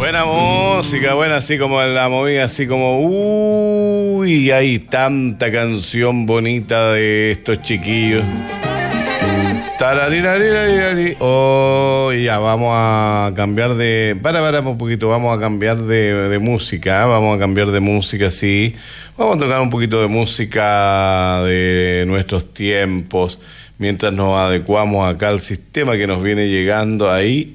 Buena música, buena, así como en la movida, así como uy, hay tanta canción bonita de estos chiquillos. Oh, ya, vamos a cambiar de... Para un poquito, vamos a cambiar de música, ¿eh? Vamos a cambiar de música, sí. Vamos a tocar un poquito de música de nuestros tiempos, mientras nos adecuamos acá al sistema que nos viene llegando. Ahí.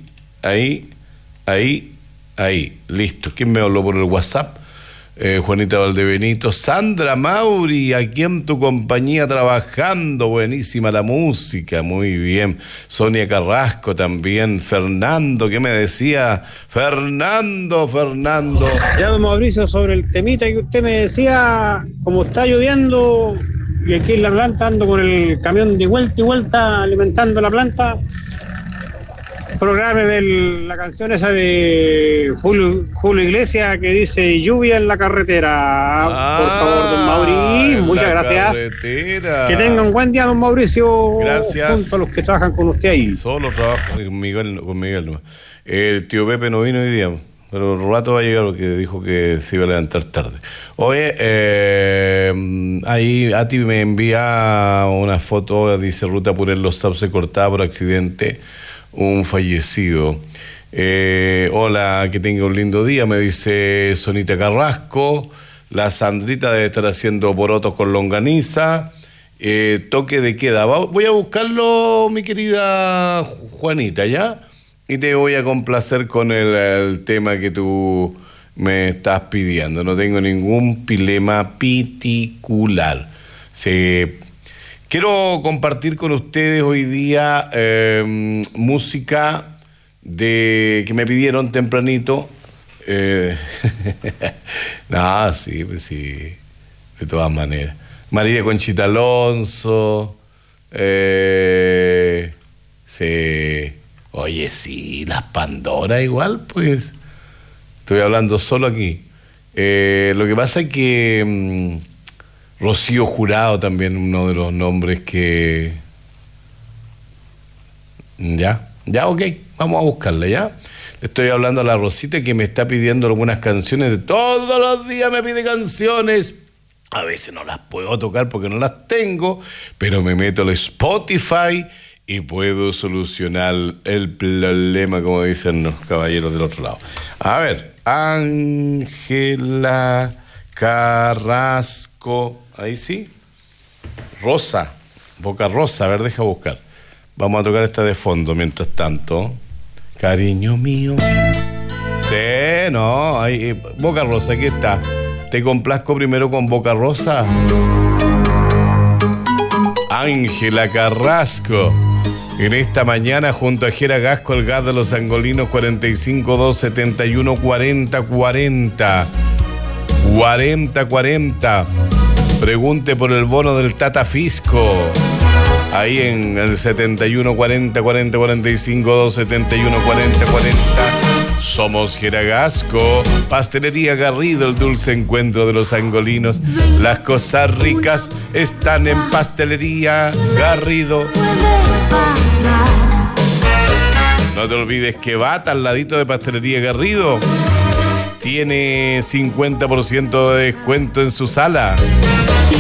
Listo. ¿Quién me habló por el WhatsApp? Juanita Valdebenito. Sandra Mauri, aquí en tu compañía trabajando. Buenísima la música, muy bien. Sonia Carrasco también. Fernando, ¿qué me decía? Fernando. Ya, don Mauricio, sobre el temita que usted me decía, como está lloviendo y aquí en la planta ando con el camión de vuelta y vuelta alimentando la planta, programa la canción esa de Julio Iglesias que dice lluvia en la carretera. Por favor, don Mauricio, muchas gracias. Carretera. Que tenga un buen día, don Mauricio. Gracias. Junto a los que trabajan con usted ahí. Solo trabajo con Miguel no. El tío Pepe no vino hoy día, pero un rato va a llegar porque dijo que se iba a levantar tarde. Oye, ahí a ti me envía una foto, dice Ruta Purel Los Sauces cortada por accidente. Un fallecido. Hola, que tenga un lindo día, me dice Sonita Carrasco. La Sandrita debe estar haciendo porotos con longaniza. Toque de queda. Voy a buscarlo, mi querida Juanita, ¿ya? Y te voy a complacer con el tema que tú me estás pidiendo. No tengo ningún problema particular. Quiero compartir con ustedes hoy día música que me pidieron tempranito. No, sí, pues sí, de todas maneras. María Conchita Alonso. Sí. Oye, sí, las Pandora igual, pues. Estoy hablando solo aquí. Lo que pasa es que... Rocío Jurado también, uno de los nombres que... Ya, ok, vamos a buscarla, ¿ya? Le estoy hablando a la Rosita que me está pidiendo algunas canciones. De todos los días me pide canciones. A veces no las puedo tocar porque no las tengo, pero me meto al Spotify y puedo solucionar el problema, como dicen los caballeros del otro lado. A ver, Ángela Carrasco... Ahí sí. Rosa. Boca Rosa. A ver, deja buscar. Vamos a tocar esta de fondo mientras tanto. Cariño mío. Sí, no. Ahí, Boca Rosa, aquí está. Te complazco primero con Boca Rosa. Ángela Carrasco. En esta mañana junto a Jera Gasco, el gas de los angolinos 452714040. 4040. Pregunte por el bono del Tata Fisco. Ahí en el 7140452714414040. Somos Geragasco. Pastelería Garrido, el dulce encuentro de los angolinos. Las cosas ricas están en Pastelería Garrido. No te olvides que Bata, al ladito de Pastelería Garrido, tiene 50% de descuento en su sala.